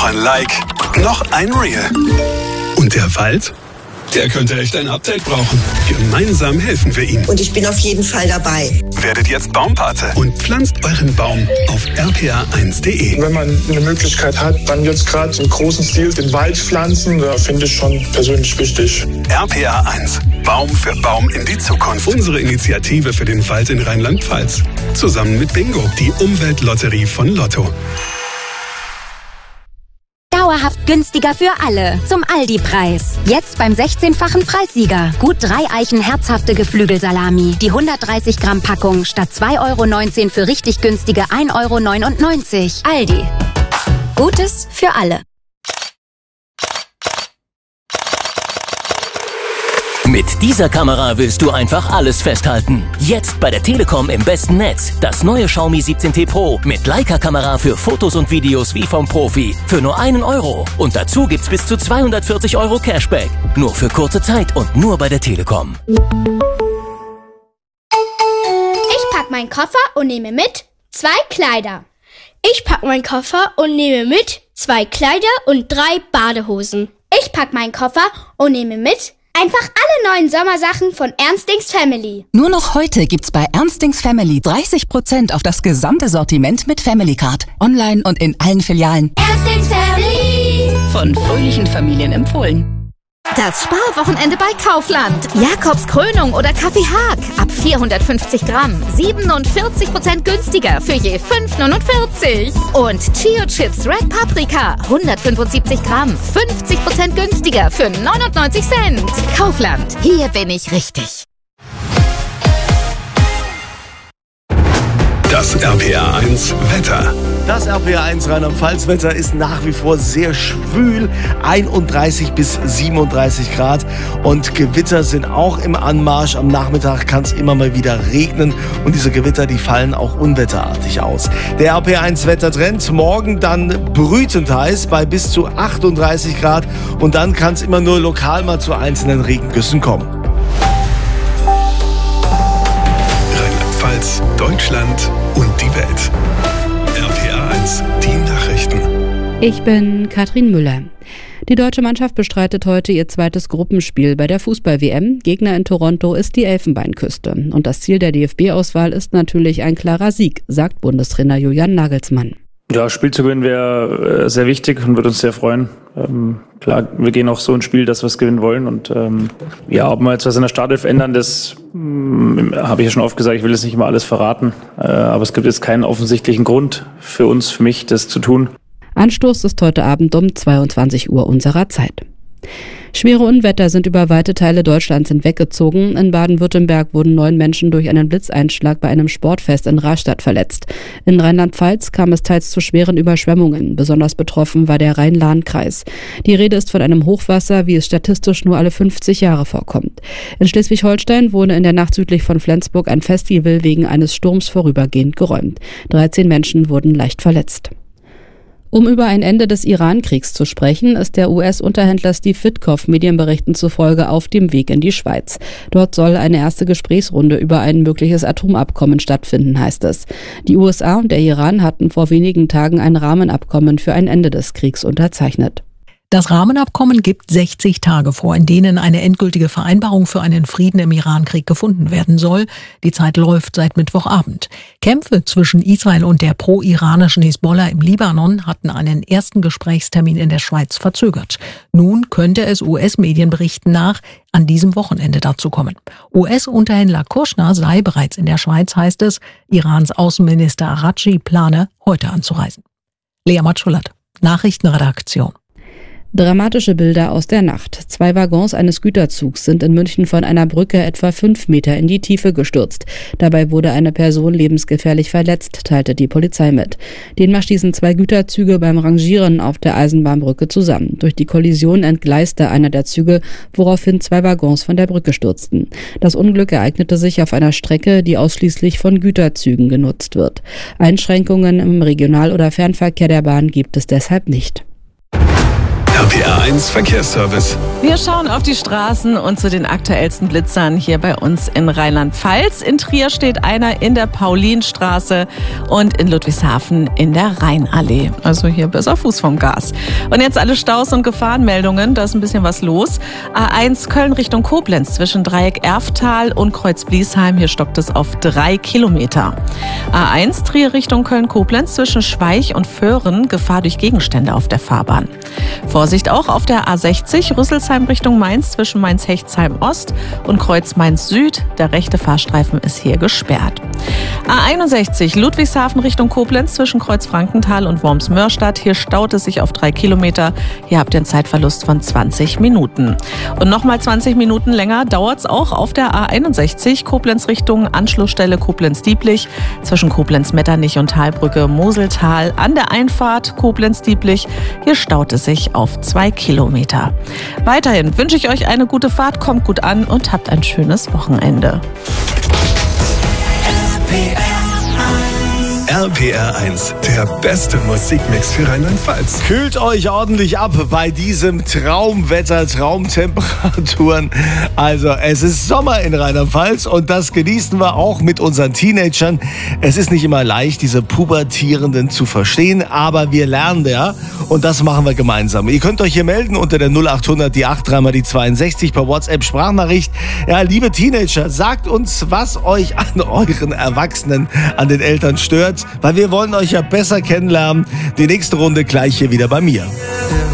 ein Like, noch ein Reel. Und der Wald? Der könnte echt ein Update brauchen. Gemeinsam helfen wir ihm. Und ich bin auf jeden Fall dabei. Werdet jetzt Baumpate und pflanzt euren Baum auf rpa1.de. Wenn man eine Möglichkeit hat, dann jetzt gerade im großen Stil den Wald pflanzen, da finde ich schon persönlich wichtig. RPA1. Baum für Baum in die Zukunft. Unsere Initiative für den Wald in Rheinland-Pfalz. Zusammen mit Bingo, die Umweltlotterie von Lotto. Dauerhaft günstiger für alle. Zum Aldi-Preis. Jetzt beim 16-fachen Preissieger. Gut 3 Eichen herzhafte Geflügelsalami. Die 130 Gramm Packung statt 2,19 € für richtig günstige 1,99 €. Aldi. Gutes für alle. Mit dieser Kamera willst du einfach alles festhalten. Jetzt bei der Telekom im besten Netz. Das neue Xiaomi 17T Pro mit Leica-Kamera für Fotos und Videos wie vom Profi. Für nur 1 €. Und dazu gibt's bis zu 240 € Cashback. Nur für kurze Zeit und nur bei der Telekom. Ich pack meinen Koffer und nehme mit 2 Kleider. Ich pack meinen Koffer und nehme mit 2 Kleider und 3 Badehosen. Ich pack meinen Koffer und nehme mit einfach alle neuen Sommersachen von Ernstings Family. Nur noch heute gibt's bei Ernstings Family 30% auf das gesamte Sortiment mit Family Card. Online und in allen Filialen. Ernstings Family. Von fröhlichen Familien empfohlen. Das Sparwochenende bei Kaufland. Jakobs Krönung oder Kaffee Haag. Ab 450 Gramm. 47% günstiger für je 5,49 €. Und Chio Chips Red Paprika. 175 Gramm. 50% günstiger für 99 Cent. Kaufland. Hier bin ich richtig. Das RPA1 Wetter. Das RPA1 Rheinland-Pfalz-Wetter ist nach wie vor sehr schwül, 31 bis 37 Grad und Gewitter sind auch im Anmarsch. Am Nachmittag kann es immer mal wieder regnen und diese Gewitter, die fallen auch unwetterartig aus. Der RPA1-Wettertrend, morgen dann brütend heiß bei bis zu 38 Grad und dann kann es immer nur lokal mal zu einzelnen Regengüssen kommen. Rheinland-Pfalz, Deutschland und die Welt. RPA1, die Nachrichten. Ich bin Katrin Müller. Die deutsche Mannschaft bestreitet heute ihr zweites Gruppenspiel bei der Fußball-WM. Gegner in Toronto ist die Elfenbeinküste. Und das Ziel der DFB-Auswahl ist natürlich ein klarer Sieg, sagt Bundestrainer Julian Nagelsmann. Ja, Spiel zu gewinnen wäre sehr wichtig und würde uns sehr freuen. Klar, wir gehen auch so ins Spiel, dass wir es gewinnen wollen. Und ja, ob wir jetzt was in der Startelf ändern, das habe ich ja schon oft gesagt, ich will jetzt nicht immer alles verraten. Aber es gibt jetzt keinen offensichtlichen Grund für uns, für mich, das zu tun. Anstoß ist heute Abend um 22 Uhr unserer Zeit. Schwere Unwetter sind über weite Teile Deutschlands hinweggezogen. In Baden-Württemberg wurden 9 Menschen durch einen Blitzeinschlag bei einem Sportfest in Rastatt verletzt. In Rheinland-Pfalz kam es teils zu schweren Überschwemmungen. Besonders betroffen war der Rhein-Lahn-Kreis. Die Rede ist von einem Hochwasser, wie es statistisch nur alle 50 Jahre vorkommt. In Schleswig-Holstein wurde in der Nacht südlich von Flensburg ein Festival wegen eines Sturms vorübergehend geräumt. 13 Menschen wurden leicht verletzt. Um über ein Ende des Iran-Kriegs zu sprechen, ist der US-Unterhändler Steve Witkoff Medienberichten zufolge auf dem Weg in die Schweiz. Dort soll eine erste Gesprächsrunde über ein mögliches Atomabkommen stattfinden, heißt es. Die USA und der Iran hatten vor wenigen Tagen ein Rahmenabkommen für ein Ende des Kriegs unterzeichnet. Das Rahmenabkommen gibt 60 Tage vor, in denen eine endgültige Vereinbarung für einen Frieden im Irankrieg gefunden werden soll. Die Zeit läuft seit Mittwochabend. Kämpfe zwischen Israel und der pro-iranischen Hisbollah im Libanon hatten einen ersten Gesprächstermin in der Schweiz verzögert. Nun könnte es US-Medienberichten nach an diesem Wochenende dazu kommen. US-Unterhändler Kushner sei bereits in der Schweiz, heißt es. Irans Außenminister Araghchi plane, heute anzureisen. Lea Matschulat, Nachrichtenredaktion. Dramatische Bilder aus der Nacht. 2 Waggons eines Güterzugs sind in München von einer Brücke etwa 5 Meter in die Tiefe gestürzt. Dabei wurde eine Person lebensgefährlich verletzt, teilte die Polizei mit. Demnach stießen 2 Güterzüge beim Rangieren auf der Eisenbahnbrücke zusammen. Durch die Kollision entgleiste einer der Züge, woraufhin 2 Waggons von der Brücke stürzten. Das Unglück ereignete sich auf einer Strecke, die ausschließlich von Güterzügen genutzt wird. Einschränkungen im Regional- oder Fernverkehr der Bahn gibt es deshalb nicht. RPR 1 Verkehrsservice. Wir schauen auf die Straßen und zu den aktuellsten Blitzern hier bei uns in Rheinland-Pfalz. In Trier steht einer in der Paulinstraße und in Ludwigshafen in der Rheinallee. Also hier besser Fuß vom Gas. Und jetzt alle Staus und Gefahrenmeldungen. Da ist ein bisschen was los. A1 Köln Richtung Koblenz zwischen Dreieck Erftal und Kreuz Bliesheim. Hier stockt es auf 3 Kilometer. A1 Trier Richtung Köln-Koblenz zwischen Schweich und Föhren. Gefahr durch Gegenstände auf der Fahrbahn. Vorsicht auch auf der A60 Rüsselsheim Richtung Mainz zwischen Mainz-Hechtsheim Ost und Kreuz Mainz Süd. Der rechte Fahrstreifen ist hier gesperrt. A61 Ludwigshafen Richtung Koblenz zwischen Kreuz Frankenthal und Worms-Mörstadt. Hier staut es sich auf 3 Kilometer. Hier habt ihr einen Zeitverlust von 20 Minuten. Und nochmal 20 Minuten länger dauert es auch auf der A61 Koblenz Richtung Anschlussstelle Koblenz-Dieblich zwischen Koblenz-Metternich und Talbrücke Moseltal an der Einfahrt Koblenz-Dieblich. Hier staut es sich auf 2 Kilometer. Weiterhin wünsche ich euch eine gute Fahrt, kommt gut an und habt ein schönes Wochenende. RPR 1, der beste Musikmix für Rheinland-Pfalz. Kühlt euch ordentlich ab bei diesem Traumwetter, Traumtemperaturen. Also es ist Sommer in Rheinland-Pfalz und das genießen wir auch mit unseren Teenagern. Es ist nicht immer leicht, diese Pubertierenden zu verstehen, aber wir lernen ja und das machen wir gemeinsam. Ihr könnt euch hier melden unter der 0800 die 83 mal die 62 per WhatsApp Sprachnachricht. Ja, liebe Teenager, sagt uns, was euch an euren Erwachsenen, an den Eltern stört. Weil wir wollen euch ja besser kennenlernen. Die nächste Runde gleich hier wieder bei mir.